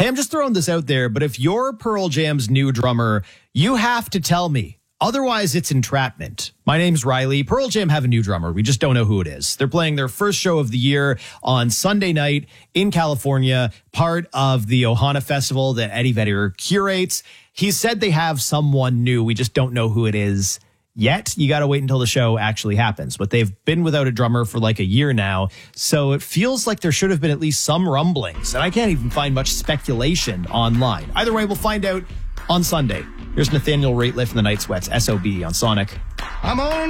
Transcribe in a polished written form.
Hey, I'm just throwing this out there, but if you're Pearl Jam's new drummer, you have to tell me. Otherwise, it's entrapment. My name's Riley. Pearl Jam have a new drummer. We just don't know who it is. They're playing their first show of the year on Sunday night in California, part of the Ohana Festival that Eddie Vedder curates. He said they have someone new. We just don't know who it is yet. You got to wait until the show actually happens. But they've been without a drummer for like a year now. So it feels like there should have been at least some rumblings. And I can't even find much speculation online. Either way, we'll find out on Sunday. Here's Nathaniel Rateliff and the Night Sweats, SOB on Sonic. I'm on